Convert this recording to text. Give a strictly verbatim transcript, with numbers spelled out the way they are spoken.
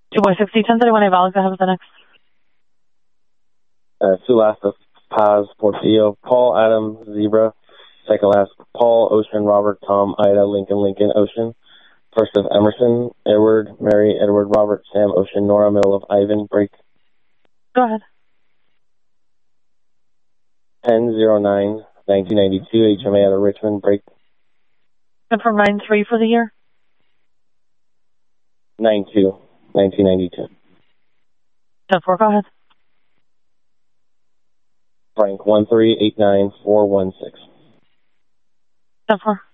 two by sixty, ten thirty-one, A Valga, have the next. Uh, Sulasta, Paz, Portillo, Paul, Adam, Zebra, second last, Paul, Ocean, Robert, Tom, Ida, Lincoln, Lincoln, Ocean, first of Emerson, Edward, Mary, Edward, Robert, Sam, Ocean, Nora, middle of Ivan, break. Go ahead. ten oh nine, nineteen ninety-two, H M A out of Richmond, break. Confirm nine three for the year. nine two, nineteen ninety-two. ten four, go ahead. Frank, one three eight nine four one six. ten four.